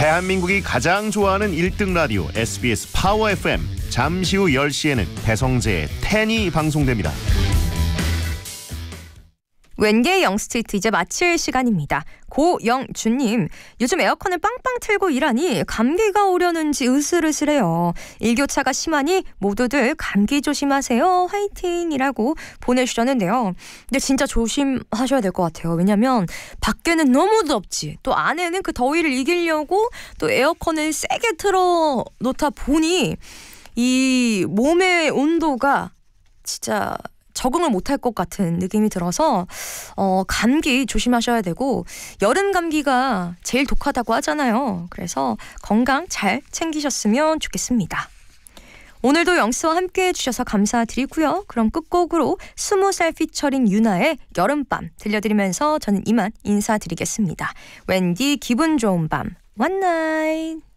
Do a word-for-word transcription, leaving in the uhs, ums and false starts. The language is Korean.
대한민국이 가장 좋아하는 일 등 라디오 에스비에스 파워 에프엠. 잠시 후 열 시에는 배성재의 텐이 방송됩니다. 웬게 영스트리트 이제 마칠 시간입니다. 고영준님, 요즘 에어컨을 빵빵 틀고 일하니 감기가 오려는지 으슬으슬해요. 일교차가 심하니 모두들 감기 조심하세요. 화이팅이라고 보내주셨는데요. 근데 진짜 조심하셔야 될 것 같아요. 왜냐면 밖에는 너무 덥지, 또 안에는 그 더위를 이기려고 또 에어컨을 세게 틀어 놓다 보니 이 몸의 온도가 진짜 적응을 못할 것 같은 느낌이 들어서 어, 감기 조심하셔야 되고, 여름 감기가 제일 독하다고 하잖아요. 그래서 건강 잘 챙기셨으면 좋겠습니다. 오늘도 영스와 함께 해주셔서 감사드리고요. 그럼 끝곡으로 스무 살 피처링 유나의 여름밤 들려드리면서 저는 이만 인사드리겠습니다. 웬디 기분 좋은 밤, one night.